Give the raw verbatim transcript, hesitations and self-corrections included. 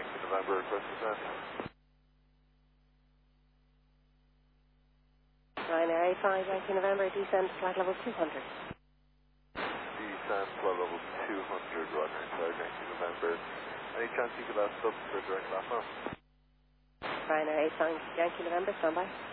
Yankee November, request descent. Ryanair eight five, Yankee November, descend to flight level two hundred. Descent flight level two hundred, Ryanair eight five, Yankee November. Any chance you could ask up for direct last now? Ryanair eight five, Yankee November, standby.